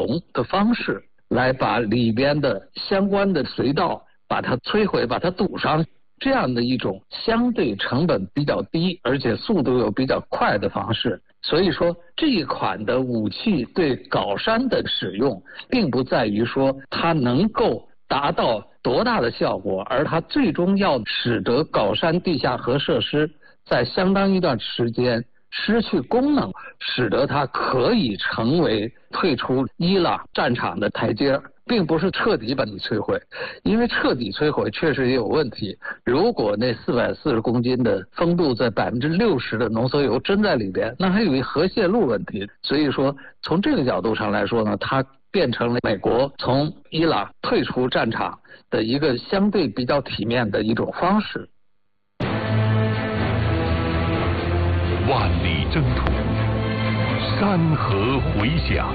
容的方式来把里边的相关的隧道把它摧毁，把它堵上，这样的一种相对成本比较低，而且速度又比较快的方式。所以说，这一款的武器对皋山的使用，并不在于说它能够达到多大的效果，而它最终要使得皋山地下核设施在相当一段时间失去功能，使得它可以成为退出伊朗战场的台阶，并不是彻底把你摧毁。因为彻底摧毁确实也有问题，如果那440公斤的风度在60%的浓缩铀真在里边，那还有一核泄漏问题。所以说从这个角度上来说呢，它变成了美国从伊朗退出战场的一个相对比较体面的一种方式。 万里征途，山河回响，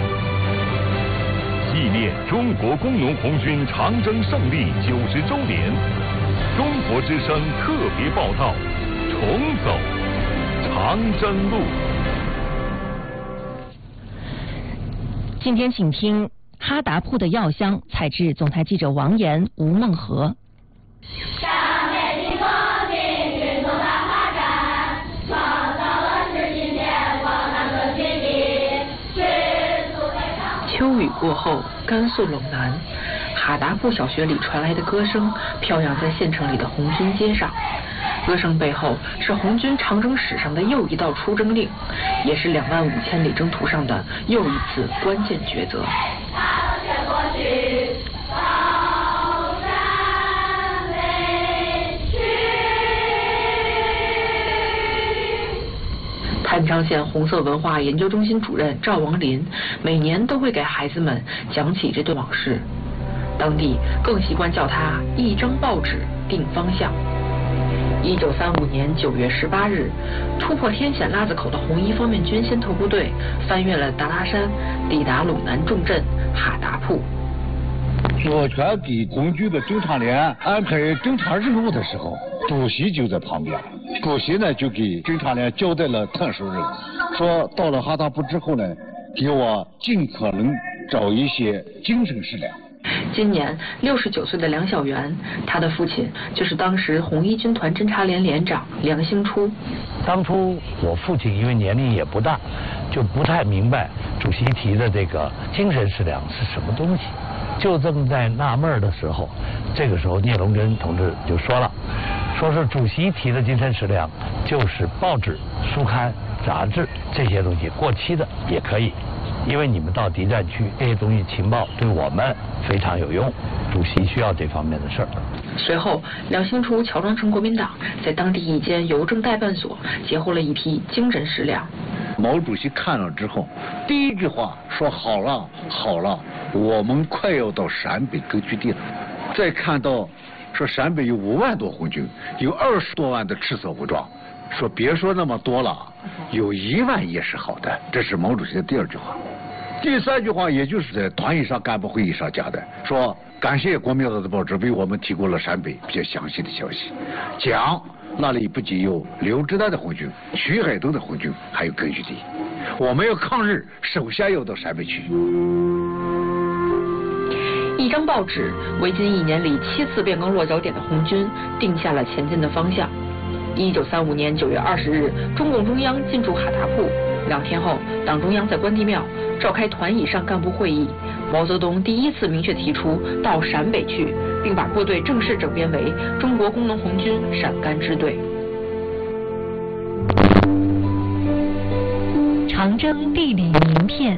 纪念中国工农红军长征胜利90周年，中国之声特别报道：重走长征路。 今天请听哈达铺的药香，采自总台记者王岩、吴梦和。 秋雨过后，甘肃陇南哈达铺小学里传来的歌声飘扬在县城里的红军街上。歌声背后是红军长征史上的又一道出征令，也是25000里征途上的又一次关键抉择。郴昌县红色文化研究中心主任赵王林每年都会给孩子们讲起这段往事，当地更习惯叫它一张报纸定方向。1935年9月18日，突破天险拉子口的红一方面军先头部队翻越了达拉山，抵达陇南重镇哈达铺。 左权给红军的侦察连安排侦察任务的时候，主席就在旁边。主席呢就给侦察连交代了特殊任务，说到了哈达铺之后呢，给我尽可能找一些精神食粮。 今年69岁的梁小元，他的父亲就是当时红一军团侦察连连长梁兴初。 当初我父亲因为年龄也不大，就不太明白主席提的这个精神食粮是什么东西。就正在纳闷的时候，这个时候聂荣臻同志就说了，说是主席提的精神食粮就是报纸、书刊、杂志这些东西，过期的也可以，因为你们到敌占区，这些东西情报对我们非常有用，主席需要这方面的事儿。 随后，梁兴初乔装成国民党，在当地一间邮政代办所截获了一批精神食粮。 毛主席看了之后，第一句话说：“好了，好了，我们快要到陕北根据地了。”再看到说陕北有5万多红军，有20多万的赤色武装，说别说那么多了，有1万也是好的。这是毛主席的第2句话。第3句话，也就是在团以上干部会议上讲的，说感谢国民党的报纸为我们提供了陕北比较详细的消息，讲那里不仅有刘志丹的红军、徐海东的红军，还有根据地。我们要抗日，首先要到陕北去。 一张报纸为近1年里7次变更落脚点的红军定下了前进的方向。1935年9月20日，中共中央进驻哈达铺。2天后，党中央在关帝庙召开团以上干部会议，毛泽东第一次明确提出到陕北去，并把部队正式整编为中国工农红军陕甘支队。 长征地理名片。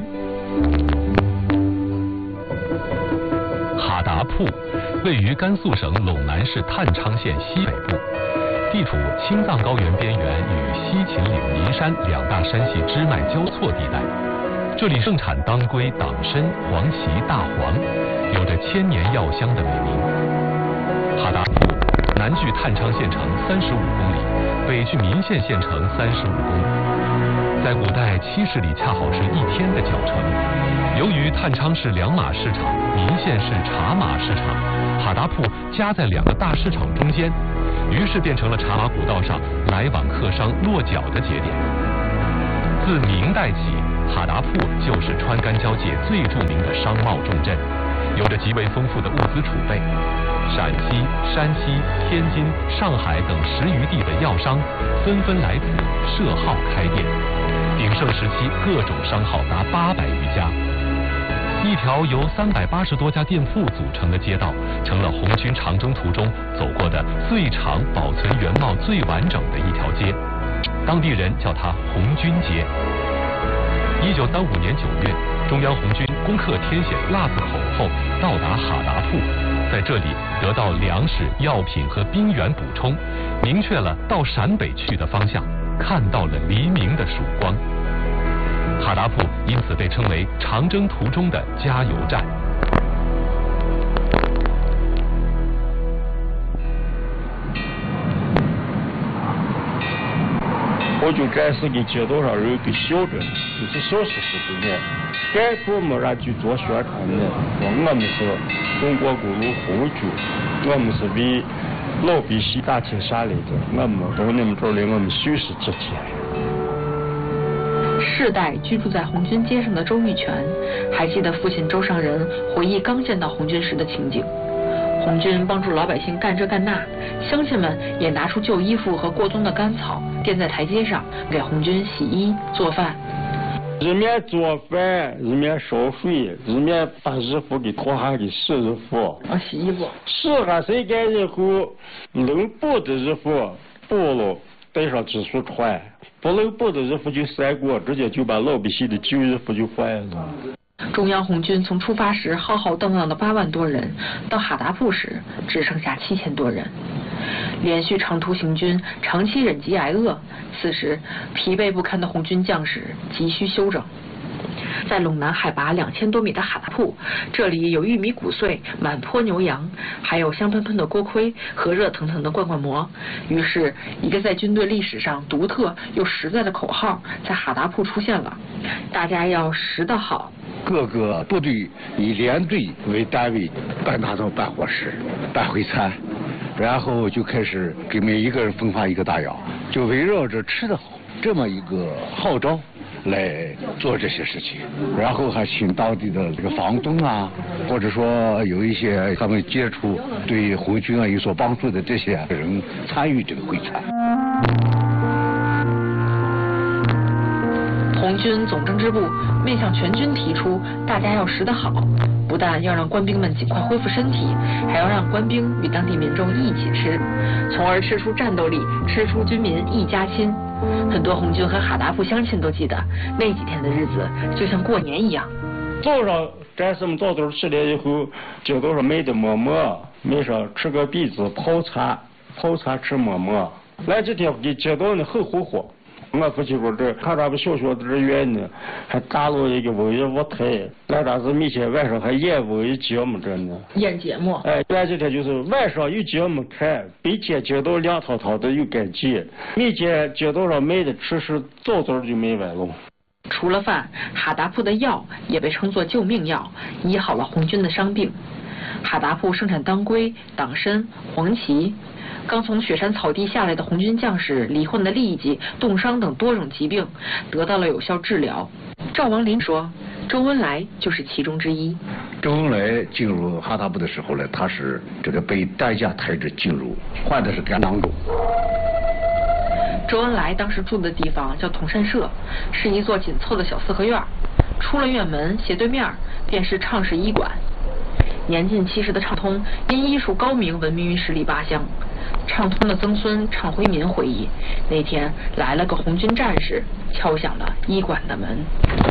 哈达铺位于甘肃省陇南市郴昌县西北部，地处青藏高原边缘与西秦岭尼山2大山系支脉交错地带。这里盛产当归、党参、黄芪、大黄，有着千年药香的美名。哈达铺南距郴昌县城35公里，北距岷县县城35公里，在古代7十里恰好是1天的脚程。由于郴昌是2马市场，岷县是茶马市场，哈达铺夹在2个大市场中间，于是变成了茶马古道上来往客商落脚的节点。自明代起， 哈达铺就是川甘交界最著名的商贸重镇，有着极为丰富的物资储备。陕西、山西、天津、上海等10余地的药商纷纷来此设号开店，鼎盛时期各种商号达800余家。一条由380多家店铺组成的街道，成了红军长征途中走过的最长、保存原貌最完整的一条街，当地人叫它红军街。1935年9月，中央红军攻克天险腊子口后，到达哈达铺，在这里得到粮食、药品和兵源补充，明确了到陕北去的方向，看到了黎明的曙光。哈达铺因此被称为长征途中的加油站。 我就该是给街道上人给晓着，就是小事情呢，该部门上去做宣传呢，说我们是中国公路红军，我们是为老百姓打天下来的，我们到你们这儿来，我们随时支持。 世代居住在红军街上的周玉泉，还记得父亲周上人回忆刚见到红军时的情景。红军帮助老百姓干这干那，乡亲们也拿出旧衣服和过冬的干草垫在台阶上，给红军洗衣做饭。 人面做饭，人面烧水，人面把衣服给脱下给洗衣服。 洗衣服。 洗下晒干以后，能补的衣服补了，带上技术穿；不能补的衣服就晒过，直接就把老百姓的旧衣服就换了。 中央红军从出发时浩浩荡荡的8万多人，到哈达铺时只剩下7000多人。连续长途行军，长期忍饥挨饿，此时疲惫不堪的红军将士急需休整。在陇南海拔2000多米的哈达铺，这里有玉米谷穗、满坡牛羊，还有香喷喷的锅盔和热腾腾的罐罐馍。于是，一个在军队历史上独特又实在的口号在哈达铺出现了：大家要食得好。 各个部队以连队为单位办大灶、办伙食、办会餐，然后就开始给每一个人分发一个大窑，就围绕着吃得好这么一个号召来做这些事情，然后还请当地的这个房东啊，或者说有一些他们接触对红军啊有所帮助的这些人参与这个会餐。 红军总政治部面向全军提出，大家要食得好，不但要让官兵们尽快恢复身体，还要让官兵与当地民众一起吃，从而吃出战斗力，吃出军民一家亲。很多红军和哈达铺乡亲都记得那几天的日子就像过年一样。 早上战士们早早起来以后，街道上卖的馍馍，卖上吃个篦子泡茶吃馍馍。那几天给街道呢很火火。我父亲说这看咱们小学的院呢，还搭了一个文艺舞台，那咱是每天晚上还演文艺节目着呢。 演节目？ 哎，那几天就是晚上有节目看，白天街道亮堂堂的又干净，每天街道上卖的吃食早早就卖完了。 除了饭，哈达铺的药也被称作救命药，医好了红军的伤病。哈达铺生产当归、党参、黄芪。刚从雪山草地下来的红军将士罹患的痢疾、冻伤等多种疾病得到了有效治疗。赵王林说，周恩来就是其中之一。 周恩来进入哈达铺的时候呢，他是这个被担架抬着进入，换的是甘囊肉。 周恩来当时住的地方叫同善社，是一座紧凑的小4合院。出了院门，斜对面便是畅氏医馆。年近70的畅通因医术高明闻名于十里八乡。畅通的曾孙畅辉民回忆，那天来了个红军战士，敲响了医馆的门。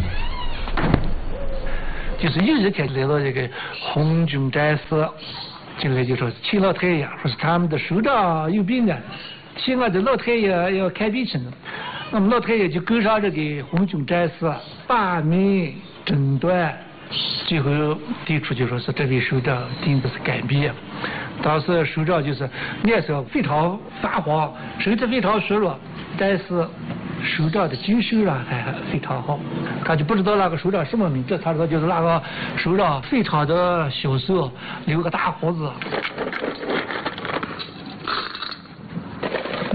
就是有一天来到这个红军战士进来，就说请老太爷，说是他们的首长有病啊，请我的老太爷要看病去呢。那么老太爷就勾上这个红军战士把脉诊断，最后提出就说是这位首长定的是肝病。当时首长就是脸色非常发黄，身体非常虚弱，但是首长的精神上还非常好。他就不知道那个首长什么名字，他说就是那个首长非常的消瘦，留个大胡子。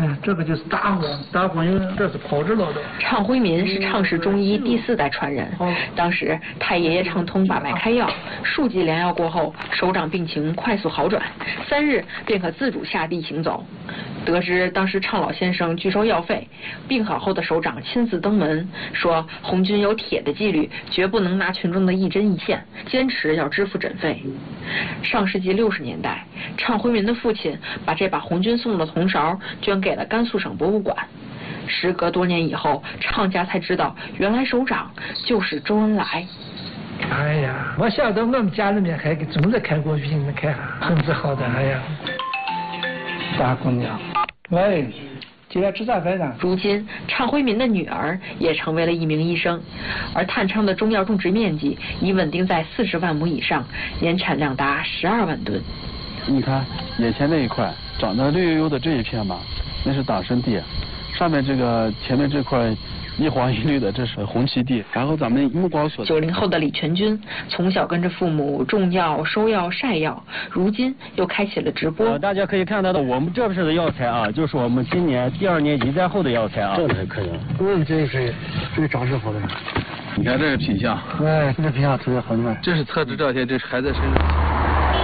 这个就是大黄因为这是炮制劳动。 畅辉民是畅氏中医第4代传人，当时太爷爷畅通把脉开药，数剂良药过后，首长病情快速好转，3日便可自主下地行走。得知当时畅老先生拒收药费，病好后的首长亲自登门说，红军有铁的纪律，绝不能拿群众的一针一线，坚持要支付诊费。上世纪60年代，畅辉民的父亲把这把红军送的铜勺捐给了甘肃省博物馆。时隔多年以后，畅家才知道，原来首长就是周恩来。 哎呀，我晓得我们家里面还给种子开过运，你看很自豪的。哎呀，大姑娘，喂，今天吃啥饭呢？ 如今，畅辉民的女儿也成为了一名医生，而探昌的中药种植面积已稳定在40万亩以上，年产量达12万吨。 你看眼前那一块长得绿油油的这一片吧，那是党参地，上面这个前面这块一黄一绿的，这是红旗地。然后咱们目光所 90后的李全军从小跟着父母种药、收药、晒药，如今又开启了直播。 大家可以看到的，我们这是的药材啊，就是我们今年第2年移栽后的药材啊。 这还可以。 这是长势好的。 你看这个品相， 哎，这个品相特别好，你看。 这是测试照片，这是还在身上。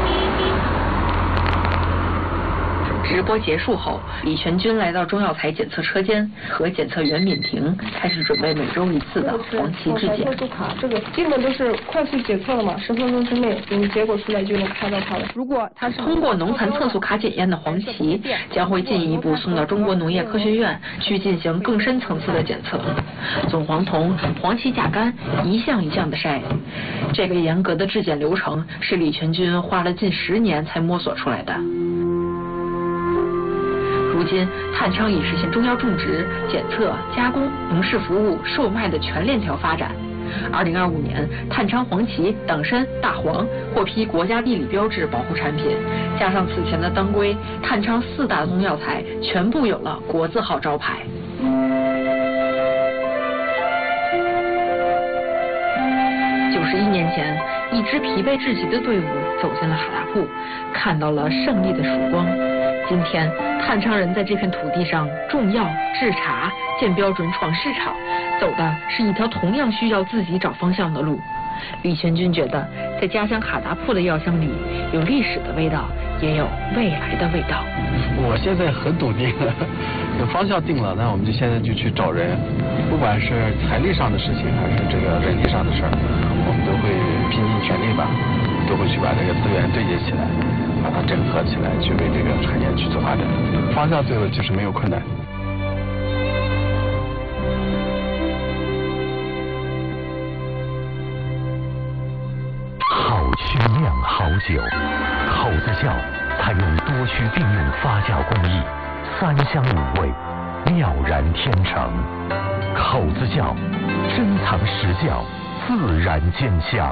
直播结束后，李全军来到中药材检测车间，和检测员闵婷开始准备每周1次的黄芪质检。 测速卡这个基本都是快速检测的嘛，10分钟之内你结果出来就能看到它了。如果它是通过农残测速卡检验的黄芪，将会进一步送到中国农业科学院去进行更深层次的检测。总黄酮、黄芪甲苷一项一项的筛，这个严格的质检流程是李全军花了近10年才摸索出来的。如今，探昌已实现中药种植、检测、加工、农事服务、售卖的全链条发展。2025年，探昌黄芪、党参、大黄获批国家地理标志保护产品，加上此前的当归，探昌4大中药材全部有了国字号招牌。91年前，一支疲惫至极的队伍走进了哈达铺，看到了胜利的曙光。今天，探昌人在这片土地上种药、制茶、建标准、闯市场，走的是一条同样需要自己找方向的路。李全军觉得，在家乡哈达铺的药香里，有历史的味道，也有未来的味道。 我现在很笃定，有方向定了，那我们就现在就去找人，不管是财力上的事情，还是这个人力上的事儿，我们都会拼尽全力吧，都会去把这个资源对接起来，把它整合起来，去为这个产业去做发展。方向对了，就是没有困难。 好曲酿好酒，口子窖采用多区并用发酵工艺，3香5味，妙然天成。口子窖珍藏实窖，自然兼香。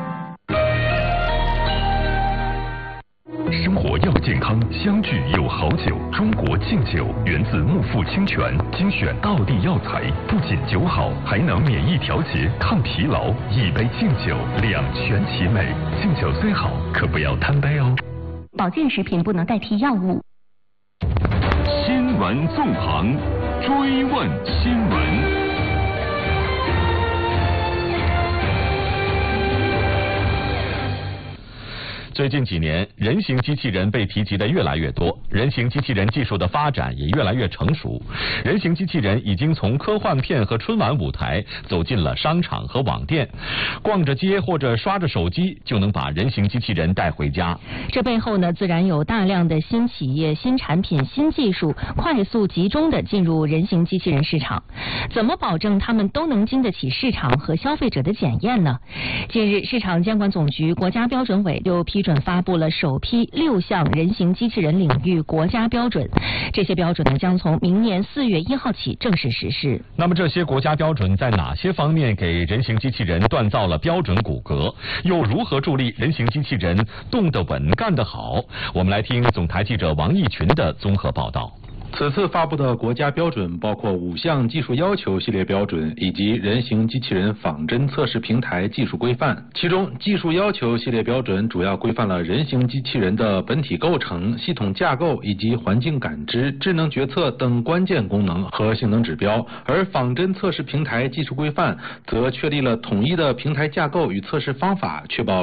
生活要健康，相聚有好酒。中国敬酒源自木富清泉，精选道地药材，不仅酒好，还能免疫调节、抗疲劳。一杯敬酒，两全其美。敬酒虽好，可不要贪杯哦。 保健食品不能代替药物。 新闻纵横，追问新闻。最近几年，人形机器人被提及的越来越多，人形机器人技术的发展也越来越成熟。人形机器人已经从科幻片和春晚舞台走进了商场和网店，逛着街或者刷着手机就能把人形机器人带回家。 这背后呢，自然有大量的新企业、新产品、新技术快速集中的进入人形机器人市场。怎么保证他们都能经得起市场和消费者的检验呢？近日，市场监管总局国家标准委又批准发布了首批6项人形机器人领域国家标准，这些标准呢将从明年4月1号起正式实施。 那么这些国家标准在哪些方面给人形机器人锻造了标准骨骼，又如何助力人形机器人动得稳、干得好？我们来听总台记者王义群的综合报道。 此次发布的国家标准包括5项技术要求系列标准以及人形机器人仿真测试平台技术规范。其中，技术要求系列标准主要规范了人形机器人的本体构成、系统架构以及环境感知、智能决策等关键功能和性能指标，而仿真测试平台技术规范则确立了统一的平台架构与测试方法，确保